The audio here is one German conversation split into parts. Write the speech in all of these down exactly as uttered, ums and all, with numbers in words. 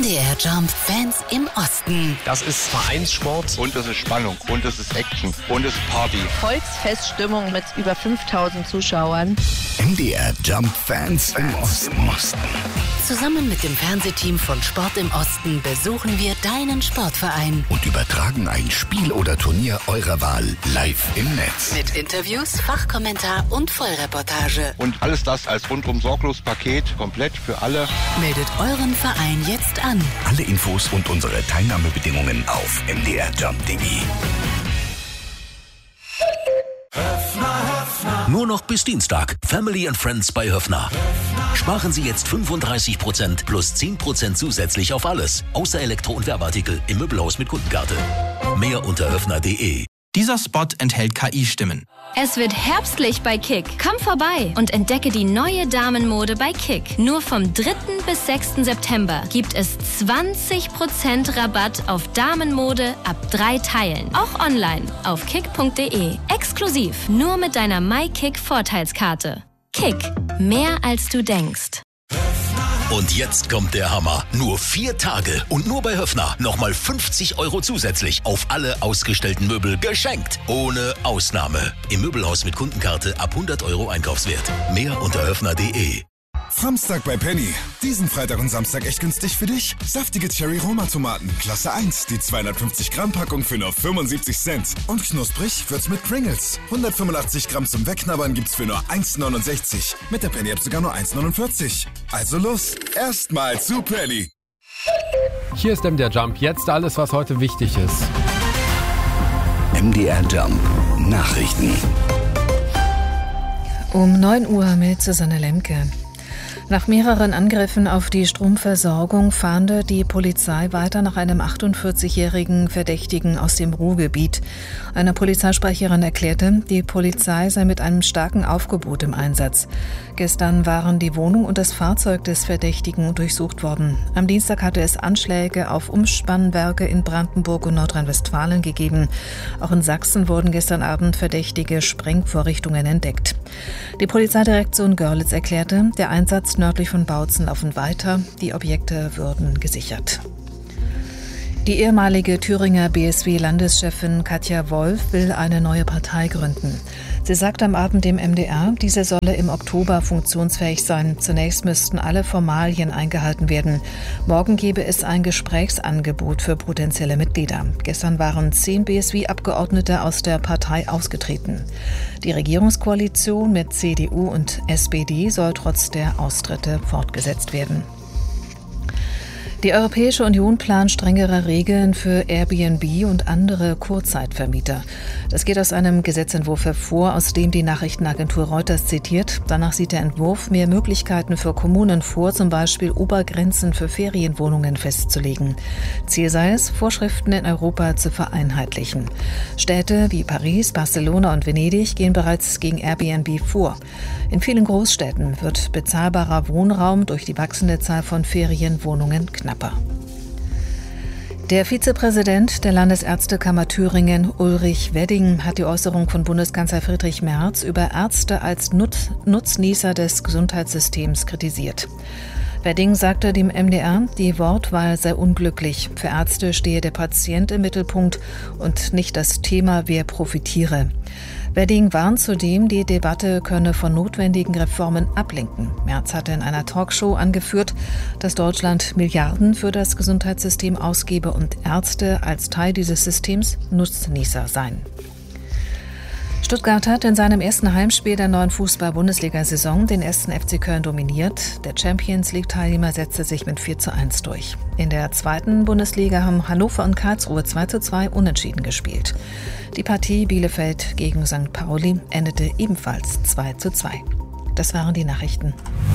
D R Jump Fans im Osten. Das ist Vereinssport. Und es ist Spannung. Und es ist Action. Und es ist Party. Volksfeststimmung mit über fünftausend Zuschauern. M D R Jump Fans im Osten. Zusammen mit dem Fernsehteam von Sport im Osten besuchen wir deinen Sportverein. Und übertragen ein Spiel oder Turnier eurer Wahl live im Netz. Mit Interviews, Fachkommentar und Vollreportage. Und alles das als rundum sorglos Paket, komplett für alle. Meldet euren Verein jetzt an. Alle Infos und unsere Teilnahmebedingungen auf m d r jump punkt d e. Nur noch bis Dienstag. Family and Friends bei Höffner. Sparen Sie jetzt fünfunddreißig Prozent plus zehn Prozent zusätzlich auf alles. Außer Elektro- und Werbeartikel im Möbelhaus mit Kundenkarte. Mehr unter höffner punkt d e. Dieser Spot enthält K I-Stimmen. Es wird herbstlich bei Kick. Komm vorbei und entdecke die neue Damenmode bei Kick. Nur vom dritten bis sechsten September gibt es zwanzig Prozent Rabatt auf Damenmode ab drei Teilen. Auch online auf kick punkt d e. Exklusiv nur mit deiner MyKick-Vorteilskarte. Kick. Mehr als du denkst. Und jetzt kommt der Hammer. Nur vier Tage und nur bei Höffner nochmal fünfzig Euro zusätzlich auf alle ausgestellten Möbel geschenkt. Ohne Ausnahme. Im Möbelhaus mit Kundenkarte ab hundert Euro Einkaufswert. Mehr unter höffner punkt d e. Samstag bei Penny. Diesen Freitag und Samstag echt günstig für dich. Saftige Cherry-Roma-Tomaten, Klasse eins. Die zweihundertfünfzig Gramm Packung für nur fünfundsiebzig Cent. Und knusprig wird's mit Pringles. hundertfünfundachtzig Gramm zum Wegknabbern gibt's für nur eins neunundsechzig. Mit der Penny-App sogar nur eins neunundvierzig. Also los, erstmal zu Penny. Hier ist M D R Jump. Jetzt alles, was heute wichtig ist. M D R Jump Nachrichten. Um neun Uhr mit Susanne Lemke. Nach mehreren Angriffen auf die Stromversorgung fahndet die Polizei weiter nach einem achtundvierzigjährigen Verdächtigen aus dem Ruhrgebiet. Eine Polizeisprecherin erklärte, die Polizei sei mit einem starken Aufgebot im Einsatz. Gestern waren die Wohnung und das Fahrzeug des Verdächtigen durchsucht worden. Am Dienstag hatte es Anschläge auf Umspannwerke in Brandenburg und Nordrhein-Westfalen gegeben. Auch in Sachsen wurden gestern Abend verdächtige Sprengvorrichtungen entdeckt. Die Polizeidirektion Görlitz erklärte, der Einsatz nördlich von Bautzen laufen weiter. Die Objekte würden gesichert. Die ehemalige Thüringer B S W-Landeschefin Katja Wolf will eine neue Partei gründen. Sie sagt am Abend dem M D R, diese solle im Oktober funktionsfähig sein. Zunächst müssten alle Formalien eingehalten werden. Morgen gebe es ein Gesprächsangebot für potenzielle Mitglieder. Gestern waren zehn B S W-Abgeordnete aus der Partei ausgetreten. Die Regierungskoalition mit C D U und S P D soll trotz der Austritte fortgesetzt werden. Die Europäische Union plant strengere Regeln für Airbnb und andere Kurzzeitvermieter. Das geht aus einem Gesetzentwurf hervor, aus dem die Nachrichtenagentur Reuters zitiert. Danach sieht der Entwurf mehr Möglichkeiten für Kommunen vor, zum Beispiel Obergrenzen für Ferienwohnungen festzulegen. Ziel sei es, Vorschriften in Europa zu vereinheitlichen. Städte wie Paris, Barcelona und Venedig gehen bereits gegen Airbnb vor. In vielen Großstädten wird bezahlbarer Wohnraum durch die wachsende Zahl von Ferienwohnungen knapp. Der Vizepräsident der Landesärztekammer Thüringen, Ulrich Wedding, hat die Äußerung von Bundeskanzler Friedrich Merz über Ärzte als Nutz- Nutznießer des Gesundheitssystems kritisiert. Wedding sagte dem M D R, die Wortwahl sei unglücklich. Für Ärzte stehe der Patient im Mittelpunkt und nicht das Thema, wer profitiere. Wedding warnt zudem, die Debatte könne von notwendigen Reformen ablenken. Merz hatte in einer Talkshow angeführt, dass Deutschland Milliarden für das Gesundheitssystem ausgebe und Ärzte als Teil dieses Systems Nutznießer seien. Stuttgart hat in seinem ersten Heimspiel der neuen Fußball-Bundesliga-Saison den ersten F C Köln dominiert. Der Champions-League-Teilnehmer setzte sich mit vier zu eins durch. In der zweiten Bundesliga haben Hannover und Karlsruhe zwei zu zwei unentschieden gespielt. Die Partie Bielefeld gegen Sankt Pauli endete ebenfalls zwei zu zwei. Das waren die Nachrichten.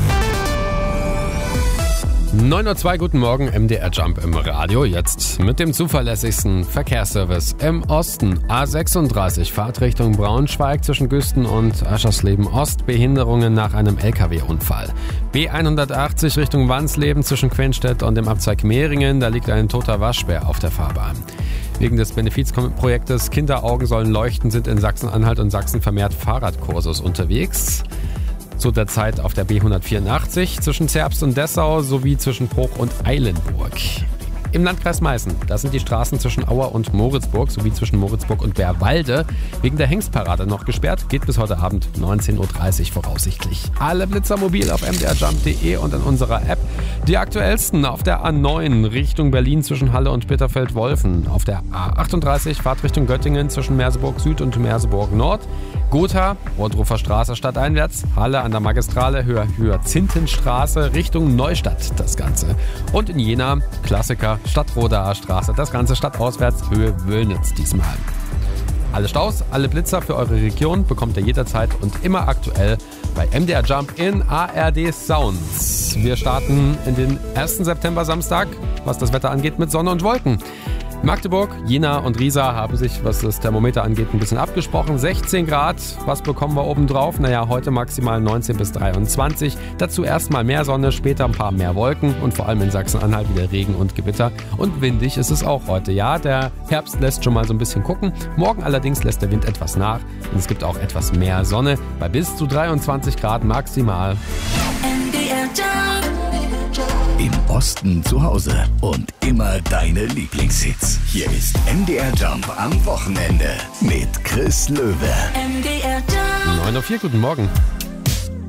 neun Uhr zwei, guten Morgen, M D R Jump im Radio. Jetzt mit dem zuverlässigsten Verkehrsservice im Osten. A sechsunddreißig, Fahrtrichtung Braunschweig zwischen Güsten und Aschersleben Ost. Behinderungen nach einem L K W-Unfall. B hundertachtzig Richtung Wansleben zwischen Quenstedt und dem Abzweig Mehringen. Da liegt ein toter Waschbär auf der Fahrbahn. Wegen des Benefizprojektes Kinderaugen sollen leuchten, sind in Sachsen-Anhalt und Sachsen vermehrt Fahrradkurses unterwegs. zu der Zeit auf der B hundertvierundachtzig zwischen Zerbst und Dessau sowie zwischen Bruch und Eilenburg. Im Landkreis Meißen, da sind die Straßen zwischen Auer und Moritzburg sowie zwischen Moritzburg und Bärwalde wegen der Hengstparade noch gesperrt. Geht bis heute Abend neunzehn Uhr dreißig voraussichtlich. Alle Blitzer mobil auf m d r jump punkt d e und in unserer App. Die aktuellsten auf der A neun Richtung Berlin zwischen Halle und Bitterfeld-Wolfen. Auf der A achtunddreißig Fahrt Richtung Göttingen zwischen Merseburg Süd und Merseburg Nord. Gotha, Ohrdruffer Straße stadteinwärts. Halle an der Magistrale, Höhe Hyazinthenstraße Richtung Neustadt das Ganze. Und in Jena, Klassiker, Stadtrodaer Straße, das Ganze stadtauswärts, Höhe Wöllnitz diesmal. Alle Staus, alle Blitzer für eure Region bekommt ihr jederzeit und immer aktuell bei M D R Jump in A R D Sounds. Wir starten in den ersten September Samstag, was das Wetter angeht, mit Sonne und Wolken. Magdeburg, Jena und Riesa haben sich, was das Thermometer angeht, ein bisschen abgesprochen. sechzehn Grad, was bekommen wir oben drauf? Naja, heute maximal neunzehn bis dreiundzwanzig. Dazu erstmal mehr Sonne, später ein paar mehr Wolken und vor allem in Sachsen-Anhalt wieder Regen und Gewitter. Und windig ist es auch heute. Ja, der Herbst lässt schon mal so ein bisschen gucken. Morgen allerdings lässt der Wind etwas nach und es gibt auch etwas mehr Sonne bei bis zu dreiundzwanzig Grad maximal. M D R Jump. Im Osten zu Hause und immer deine Lieblingshits. Hier ist M D R Jump am Wochenende mit Chris Löwe. M D R Jump. neun Uhr vier, guten Morgen.